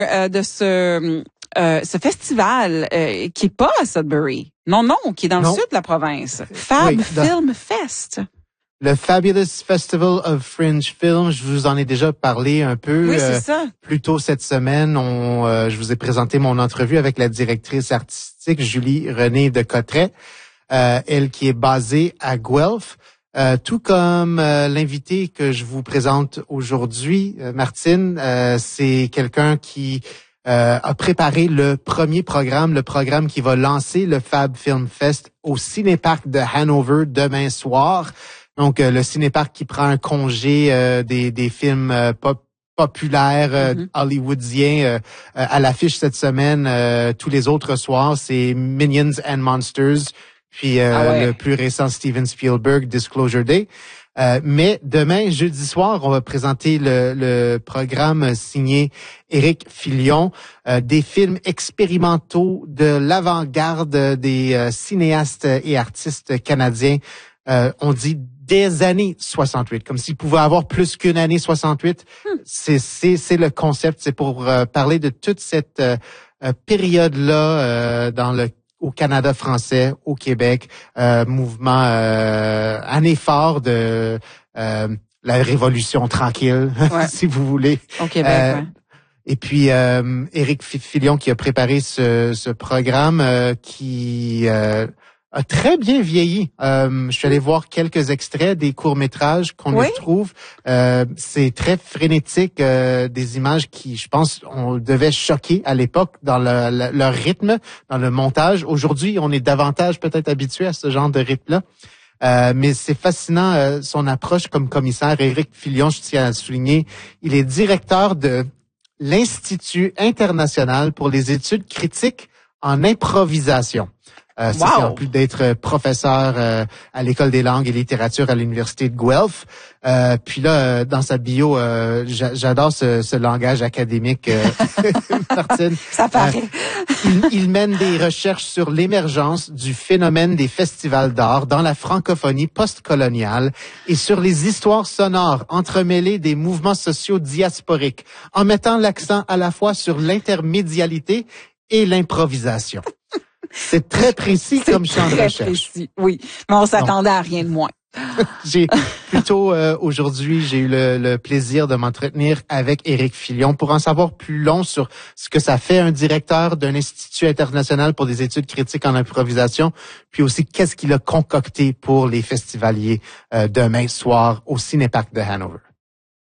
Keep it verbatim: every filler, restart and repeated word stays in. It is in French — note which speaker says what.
Speaker 1: euh, de ce euh, ce festival euh, qui est pas à Sudbury. Non, non, qui est dans non. le sud de la province. Fab oui, Film Fest.
Speaker 2: Le Fabulous Festival of Fringe Film, je vous en ai déjà parlé un peu.
Speaker 1: Oui, c'est euh, ça.
Speaker 2: Plus tôt cette semaine, on, euh, je vous ai présenté mon entrevue avec la directrice artistique Julie Renée de Cotteret, euh, elle qui est basée à Guelph. Euh, tout comme euh, l'invité que je vous présente aujourd'hui, euh, Martine, euh, c'est quelqu'un qui euh, a préparé le premier programme, le programme qui va lancer le Fab Film Fest au Cinéparc de Hanover demain soir. Donc, euh, le Cinéparc qui prend un congé euh, des, des films euh, pop populaires euh, mm-hmm. hollywoodiens euh, euh, à l'affiche cette semaine. Euh, tous les autres soirs, c'est Minions and Monsters. Puis euh, ah ouais. le plus récent Steven Spielberg, Disclosure Day. Euh, mais demain, jeudi soir, on va présenter le, le programme signé Éric Filion, euh, des films expérimentaux de l'avant-garde des euh, cinéastes et artistes canadiens. Euh, on dit des années soixante-huit, comme s'il pouvait avoir plus qu'une année soixante-huit. Hmm. C'est, c'est, c'est le concept, c'est pour euh, parler de toute cette euh, période-là euh, dans le au Canada français, au Québec, euh, mouvement, euh, année fort de euh, la Révolution tranquille, ouais. si vous voulez.
Speaker 1: Au Québec, euh, ouais.
Speaker 2: Et puis, euh, Éric Filion qui a préparé ce, ce programme euh, qui euh, a très bien vieilli. Euh, je suis allé voir quelques extraits des courts-métrages qu'on oui? y trouve. Euh, c'est très frénétique, euh, des images qui, je pense, on devait choquer à l'époque dans le, le, leur rythme, dans le montage. Aujourd'hui, on est davantage peut-être habitué à ce genre de rythme-là. Euh, mais c'est fascinant, euh, son approche comme commissaire. Éric Filion, je tiens à le souligner, il est directeur de l'Institut international pour les études critiques en improvisation. Euh, ça, wow. C'est en plus d'être professeur euh, à l'École des langues et littératures à l'Université de Guelph. Euh, puis là, euh, dans sa bio, euh, j'adore ce, ce langage académique, euh, Martine.
Speaker 1: Ça paraît.
Speaker 2: Euh, il, il mène des recherches sur l'émergence du phénomène des festivals d'art dans la francophonie postcoloniale et sur les histoires sonores entremêlées des mouvements sociaux diasporiques, en mettant l'accent à la fois sur l'intermédialité et l'improvisation. C'est très précis
Speaker 1: C'est
Speaker 2: comme champ de recherche.
Speaker 1: Précis, oui, mais on s'attendait à rien de moins.
Speaker 2: j'ai plutôt euh, aujourd'hui, j'ai eu le, le plaisir de m'entretenir avec Éric Filion pour en savoir plus long sur ce que ça fait un directeur d'un institut international pour des études critiques en improvisation, puis aussi qu'est-ce qu'il a concocté pour les festivaliers euh, demain soir au Cinéparc de Hanover.